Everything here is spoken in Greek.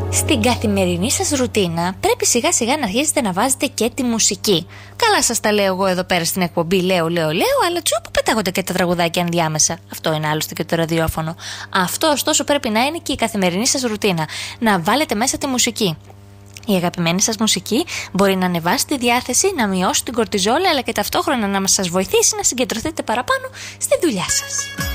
Στην καθημερινή σας ρουτίνα πρέπει σιγά σιγά να αρχίσετε να βάζετε και τη μουσική. Καλά σας τα λέω εγώ εδώ πέρα στην εκπομπή, λέω, αλλά τσούπου πετάγονται και τα τραγουδάκια ενδιάμεσα. Αυτό είναι άλλωστε και το ραδιόφωνο. Αυτό ωστόσο πρέπει να είναι και η καθημερινή σας ρουτίνα. Να βάλετε μέσα τη μουσική. Η αγαπημένη σας μουσική μπορεί να ανεβάσει τη διάθεση, να μειώσει την κορτιζόλη, αλλά και ταυτόχρονα να σας βοηθήσει να συγκεντρωθείτε παραπάνω στη δουλειά σας.